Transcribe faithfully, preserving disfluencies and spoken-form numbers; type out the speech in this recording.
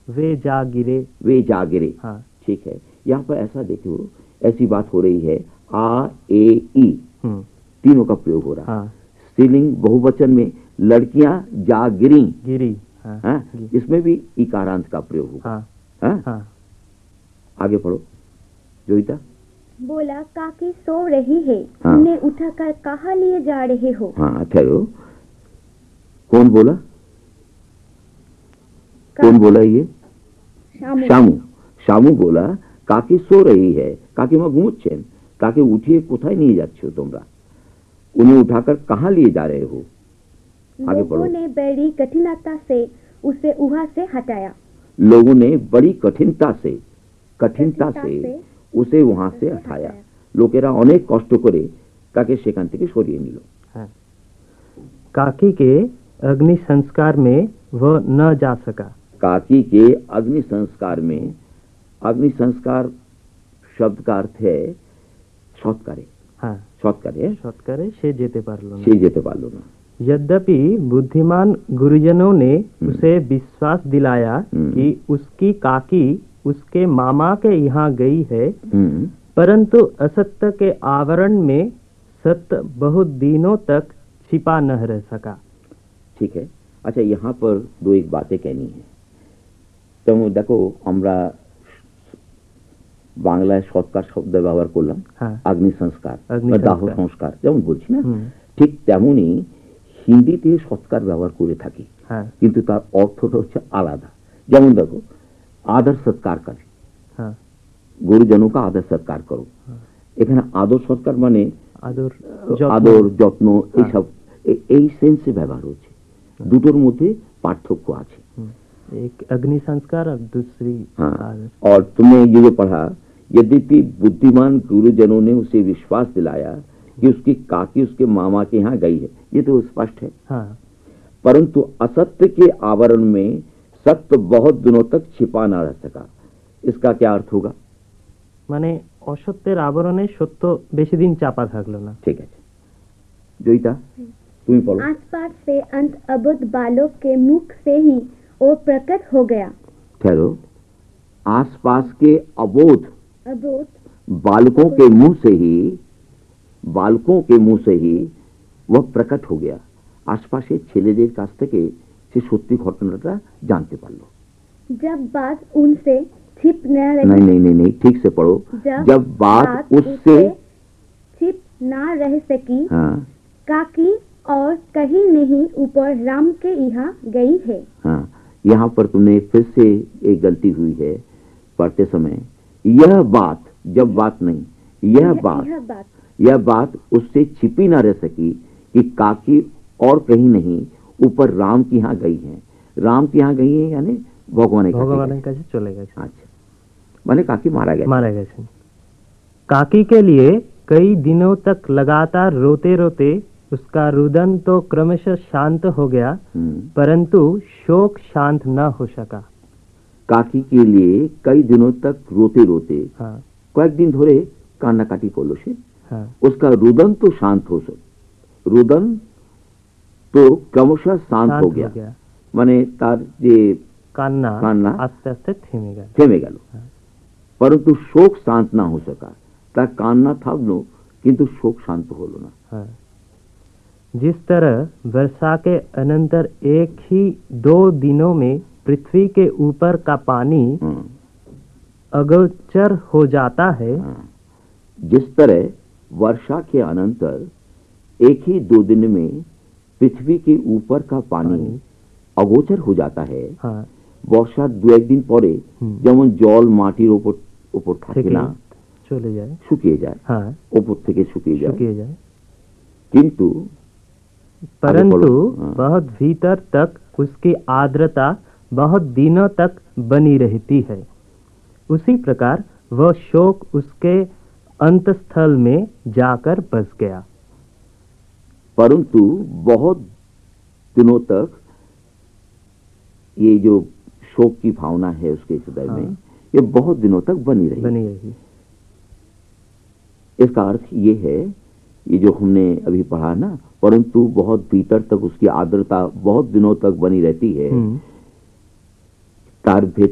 वे जा गिरे, वे जा गिरे। हाँ ठीक है, यहाँ पर ऐसा देखो, ऐसी बात हो रही है, आ ए ई तीनों का प्रयोग हो रहा है। हाँ। स्त्रीलिंग बहुवचन में लड़कियां जा गिरी, गिरी, हाँ, हाँ? इसमें भी इकारांत का प्रयोग होगा। हाँ, हाँ? हाँ। आगे पढ़ो जोईता। बोला काकी सो रही है, हाँ। उन्हें उठाकर कहाँ लिए जा रहे हो? हाँ ठहरो, कौन बोला? कौन बोला ये? शामू। शामू। शामू बोला काकी सो रही है, काकी माँ घूमुच्छेन, काकी उठिए कोথায় নিয়ে যাচ্ছো তোমরা, उन्हें उठाकर कहाँ लिए जा रहे हो? आगे पढ़ो। लोगों ने बड़ी कठिनता से उसे वहां से हटाया। लोगों ने बड़ी कठिनता से कठिनता से उसे वहां से हटाया। लोकेरा अनेक कष्ट करे काके सेखान থেকে সরিয়ে নিল। हाँ। काकी के अग्नि संस्कार में वह न जा सका। काकी के अग्नि संस्कार में, अग्नि संस्कार शब्द का अर्थ है सत्कारे। हाँ, सत्कारे सत्कारे से जेते पारलो ना। से जेते पारलो ना। यद्यपि बुद्धिमान गुरुजनों ने उसे विश्वास दिलाया कि उसकी काकी उसके मामा के यहाँ गई है, परंतु असत्य के आवरण में सत्य बहुत दिनों तक छिपा न रह सका। ठीक है, अच्छा यहाँ पर दो एक बातें कहनी है। तो देखो আমরা বাংলায় সৎকার শব্দ ব্যবহার করলাম, অগ্নি সংস্কার বা দাহ সংস্কার যেমন বলছি না, ঠিক তেমনি হিন্দিতে সৎকার ব্যবহার করে থাকি, কিন্তু তার অর্থটা হচ্ছে আলাদা। যেমন দেখো आदर सत्कार कर, हाँ। गुरुजनों का आदर सत्कार करो। এখানে আদর সৎকার মানে আদর আদর যত্ন এইসব এই সেন্সে ব্যবহার হচ্ছে, দুটোর মধ্যে পার্থক্য আছে। एक अग्नि संस्कार और दूसरी हाँ। और तुमने ये जो पढ़ा, यद्यपि बुद्धिमान गुरुजनों ने उसे विश्वास दिलाया कि उसकी काकी उसके मामा के यहाँ गई है, ये तो स्पष्ट है। हाँ। परंतु असत्य के आवरण में सत्य बहुत दिनों तक छिपा ना रह सका, इसका क्या अर्थ होगा? माने असत्येर आवरणे सत्य बेशी दिन चापा थाकलो ना। ठीक है जोईता तुम पढ़ो। आसपास से अंत अबुद्ध बालक के मुख से ही वो प्रकट हो गया। ठहरो, आसपास के अबोध अबोध बालकों के मुंह से ही बालकों के मुंह से ही वह प्रकट हो गया। आसपास ছেলেদের কাছ থেকে সে সত্যি ঘটনাটা জানতে পারলো। जब बात उनसे छिप न रही, नहीं नहीं नहीं नहीं ठीक से पढ़ो। जब, जब बात, बात उससे छिप ना रह सकी, हाँ। काकी और कहीं नहीं ऊपर राम के यहाँ गई है। हाँ, यहाँ पर तुमने फिर से एक गलती हुई है पढ़ते समय। यह बात, जब बात नहीं, यह, यह बात यह बात यह बात उससे छिपी ना रह सकी कि काकी और कहीं नहीं ऊपर राम की यहाँ गई है। राम की यहाँ गई है यानी भगवान भगवान का चले गए। अच्छा, माने काकी मारा गया मारा गए। काकी के लिए कई दिनों तक लगातार रोते रोते उसका रुदन तो क्रमशः शांत हो गया, परंतु शोक शांत न हो सका। काकी के लिए कई दिनों तक रोते रोते, हाँ। कয়েক दिन धरे कान्नाकाटी करलो से, हाँ। उसका रुदन तो शांत हो सक रुदन तो क्रमशः शांत हो गया, हो गया। माने तार जे कान्ना कान्ना आस्ते आस्ते থেমে গেল থেমে গেল, परंतु शोक शांत ना हो सका। तार कान्ना थामलो किंतु शोक शांत होलो ना। हाँ। जिस तरह वर्षा के अनंतर एक ही दो दिनों में पृथ्वी के ऊपर का पानी अगोचर हो जाता है, जिस तरह वर्षा के अनंतर एक ही दो दिन में पृथ्वी के ऊपर का पानी अगोचर हो जाता है। हाँ। বর্ষার দু একদিন পরে যেমন জল মাটির উপর উপর থাকে না, চলে যায়, শুকিয়ে যায়, হ্যাঁ, উপর থেকে শুকিয়ে যায়, শুকিয়ে যায়, किंतु परंतु बहुत भीतर तक उसकी आर्द्रता बहुत दिनों तक बनी रहती है। उसी प्रकार वह शोक उसके अंतस्थल में जाकर बस गया। परंतु बहुत दिनों तक ये जो शोक की भावना है उसके हृदय हाँ। में, ये बहुत दिनों तक बनी रही बनी रही इसका अर्थ ये है, ये जो हमने अभी पढ़ा ना, परंतु बहुत भीतर तक उसकी आर्द्रता बहुत दिनों तक बनी रहती है, तार